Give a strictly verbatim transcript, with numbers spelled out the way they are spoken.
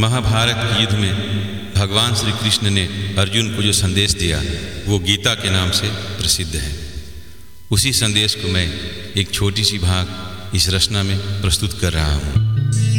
महाभारत के युद्ध में भगवान श्री कृष्ण ने अर्जुन को जो संदेश दिया वो गीता के नाम से प्रसिद्ध है। उसी संदेश को मैं एक छोटी सी भाग इस रचना में प्रस्तुत कर रहा हूँ।